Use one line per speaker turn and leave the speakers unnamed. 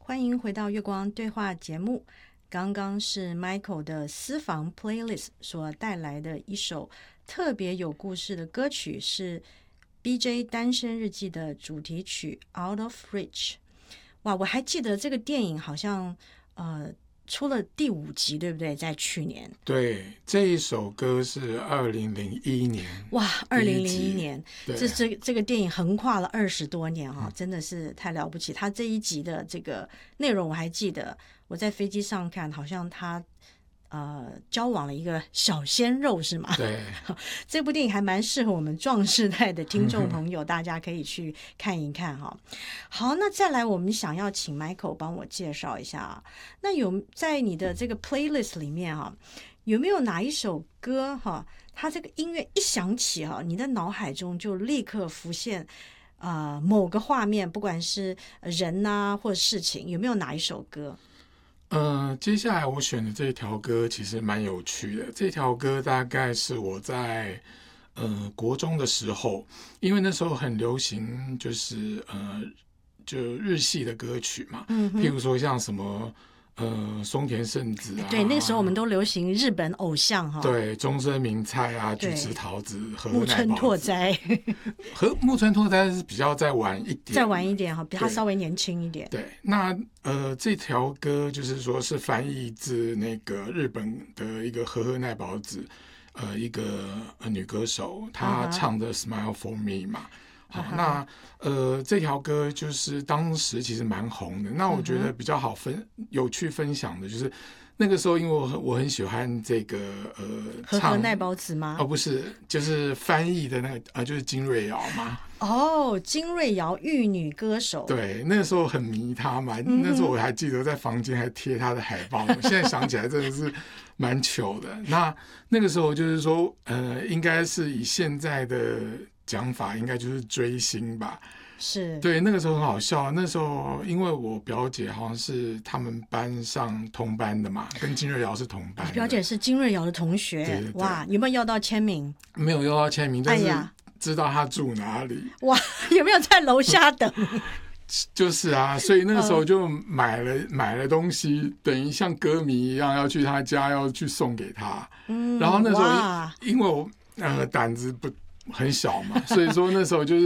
欢迎回到月光对话节目。刚刚是 Michael 的私房 playlist 所带来的一首特别有故事的歌曲，是 BJ 单身日记的主题曲 Out of Reach。 哇，我还记得这个电影好像出了第5集，对不对？在去年。
对，这一首歌是2001年。
哇，2001年，这个电影横跨了20多年啊，真的是太了不起。他这一集的这个内容我还记得，我在飞机上看，好像他交往了一个小鲜肉，是吗？
对，
这部电影还蛮适合我们壮世代的听众朋友，大家可以去看一看哈。好，那再来，我们想要请 Michael 帮我介绍一下啊。那有在你的这个 playlist 里面哈，有没有哪一首歌哈，它这个音乐一响起哈，你的脑海中就立刻浮现某个画面，不管是人啊或者事情，有没有哪一首歌？
接下来我选的这条歌其实蛮有趣的。这条歌大概是我在国中的时候，因为那时候很流行，就是就日系的歌曲嘛，譬如说像什么松田圣子啊，
对，那个时候我们都流行日本偶像哈，
对，中森明菜啊，菊池桃子、
木村拓哉，
木村拓哉是比较再晚一点，
再晚一点哈，比他稍微年轻一点。
对，那这条歌就是说是翻译自那个日本的一个河合奈保子，一个女歌手，她唱的《Smile for Me》嘛。好，那这条歌就是当时其实蛮红的。那我觉得比较好有趣分享的就是那个时候，因为我很喜欢这个
河合奈保子吗？
不是，就是翻译的那个就是金瑞瑶嘛。
哦，金瑞瑶玉女歌手。
对，那个时候很迷她嘛。那时候我还记得在房间还贴她的海报，现在想起来真的是蛮糗的。那个时候就是说，应该是以现在的讲法应该就是追星吧。
是，对，
那个时候很好笑。那时候因为我表姐好像是他们班上同班的嘛，跟金瑞瑶是同班的。
表姐是金瑞瑶的同学。
对，
哇，有没有要到签名？
没有要到签名，但是知道她住哪里。
哇，有没有在楼下等？
就是啊，所以那个时候就买了东西，等于像歌迷一样要去他家，要去送给他。然后那时候因为我胆子很小嘛，所以说那时候就是